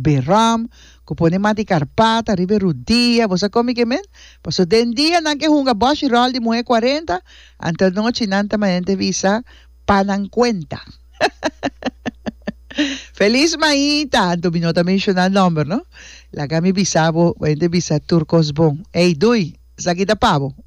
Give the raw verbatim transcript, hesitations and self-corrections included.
Beram, kupone mati Carpata, Ribeiro Dia, você come que men? Paso den dia nan que hunga bosch roll de mujer cuarenta, ante noche nanta mayente visa panan cuenta. Feliz Maita, anto minota mencionar number, no? La gami bisabo, mayente visa turcos bon. Ey, dui, sakita pavo.